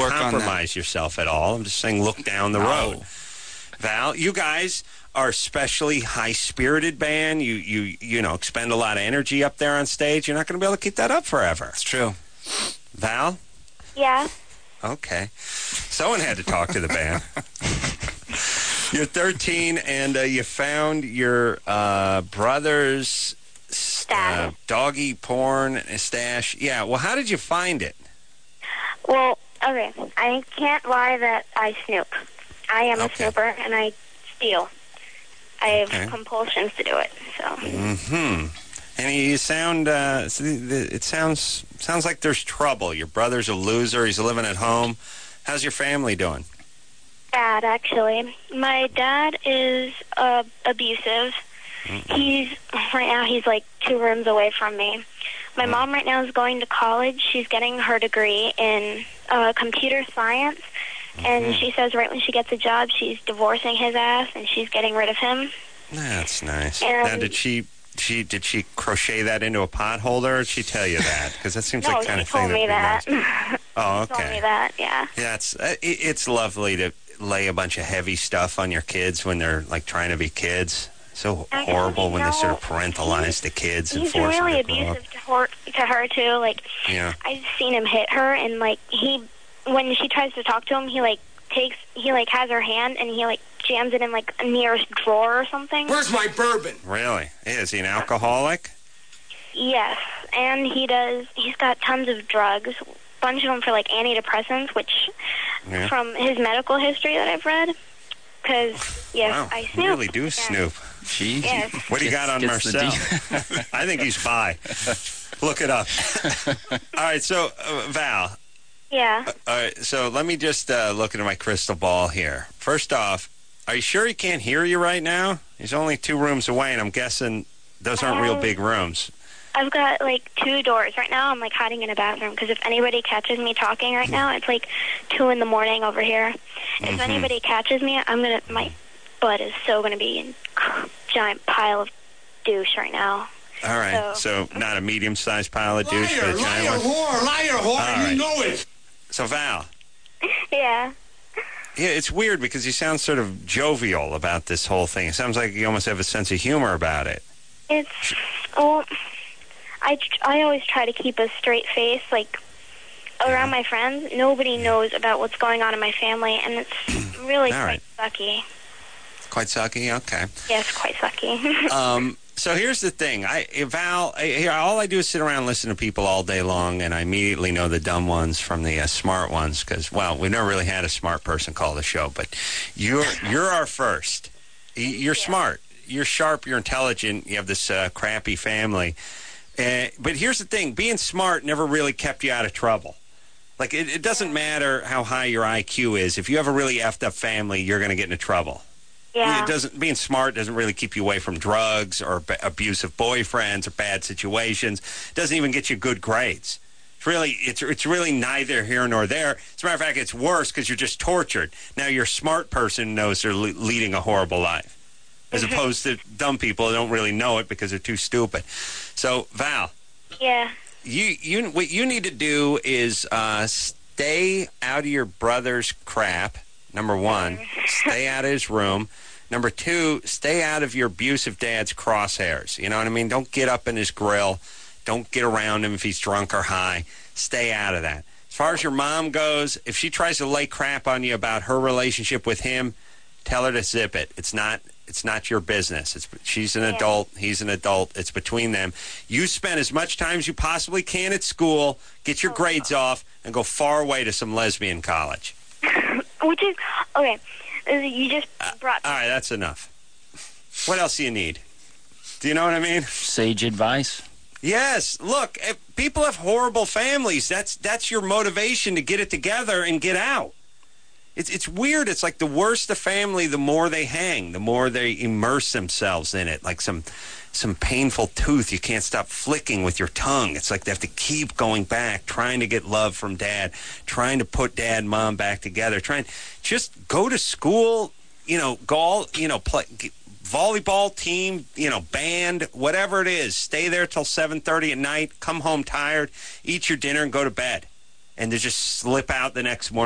compromise yourself at all. I'm just saying look down the road. Val, you guys are especially high-spirited band. You know, expend a lot of energy up there on stage. You're not going to be able to keep that up forever. It's true. Val? Yeah. Okay. Someone had to talk to the band. You're 13, and you found your brother's doggy porn stash. Yeah, well, how did you find it? Well, okay, I can't lie that I snoop. I am a snooper, and I steal. I have compulsions to do it, so. Mm-hmm. And you sound, it sounds like there's trouble. Your brother's a loser. He's living at home. How's your family doing? Bad, actually. My dad is abusive. Right now he's like 2 rooms away from me. My mom right now is going to college. She's getting her degree in computer science. And she says right when she gets a job, she's divorcing his ass and she's getting rid of him. That's nice. And now, did she crochet that into a pot holder, or did she tell you that? Because that seems like the kind of thing that would be nice. Oh, okay. She told me that, yeah. Yeah, it's lovely to lay a bunch of heavy stuff on your kids when they're, like, trying to be kids. So horrible when they sort of parentalize the kids and force them to grow up. He's really abusive to her, too. Like, I've seen him hit her, and, like, when she tries to talk to him, he has her hand, and he, like, jams it in, like, a nearest drawer or something. Where's my bourbon? Really? Is he an alcoholic? Yes, and he's got tons of drugs, a bunch of them for, like, antidepressants, which, from his medical history that I've read, because, yes, I snoop. You really do snoop. Gee. Yes. What do you got on Marcel? I think he's bi. Look it up. All right, so, Val. Yeah. All right, so let me just look into my crystal ball here. First off, are you sure he can't hear you right now? He's only 2 rooms away, and I'm guessing those aren't real big rooms. I've got, like, 2 doors. Right now I'm, like, hiding in a bathroom, because if anybody catches me talking right now, it's, like, 2 in the morning over here. If anybody catches me, my butt is so going to be in a giant pile of douche right now. All right, so not a medium-sized pile of douche, but a giant one? Liar, whore, you know it. So, Val. Yeah. Yeah, it's weird because you sound sort of jovial about this whole thing. It sounds like you almost have a sense of humor about it. I always try to keep a straight face, like, around my friends. Nobody knows about what's going on in my family, and it's really quite sucky. Quite sucky? Okay. Yes, quite sucky. So here's the thing. Val, all I do is sit around and listen to people all day long, and I immediately know the dumb ones from the smart ones because, well, we've never really had a smart person call the show, but you're our first. You're smart. You're sharp. You're intelligent. You have this crappy family. But here's the thing. Being smart never really kept you out of trouble. Like, it doesn't matter how high your IQ is. If you have a really effed up family, you're going to get into trouble. Yeah. Being smart doesn't really keep you away from drugs or abusive boyfriends or bad situations. It doesn't even get you good grades. It's really neither here nor there. As a matter of fact, it's worse because you're just tortured. Now, your smart person knows they're leading a horrible life, as opposed to dumb people who don't really know it because they're too stupid. So, Val. Yeah. What you need to do is stay out of your brother's crap. Number 1, stay out of his room. Number 2, stay out of your abusive dad's crosshairs. You know what I mean? Don't get up in his grill. Don't get around him if he's drunk or high. Stay out of that. As far as your mom goes, if she tries to lay crap on you about her relationship with him, tell her to zip it. It's not your business. She's an adult. He's an adult. It's between them. You spend as much time as you possibly can at school, get your grades off, and go far away to some lesbian college. Which is, okay, you just brought... all right, that's enough. What else do you need? Do you know what I mean? Sage advice? Yes. Look, if people have horrible families. That's your motivation to get it together and get out. It's weird. It's like the worse the family, the more they hang, the more they immerse themselves in it, like some painful tooth you can't stop flicking with your tongue. It's like they have to keep going back, trying to get love from dad, trying to put dad and mom back together, just go to school, play volleyball team, band, whatever it is. Stay there till 7:30 at night, come home tired, eat your dinner and go to bed. And to just slip out the next morning.